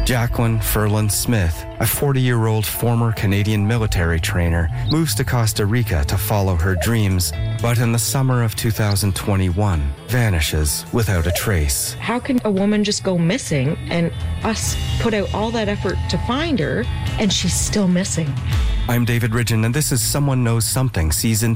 Jacqueline Ferland Smith, a 40-year-old former Canadian military trainer, moves to Costa Rica to follow her dreams, but in the summer of 2021, vanishes without a trace. How can a woman just go missing and us put out all that effort to find her and she's still missing? I'm David Ridgen, and this is Someone Knows Something, Season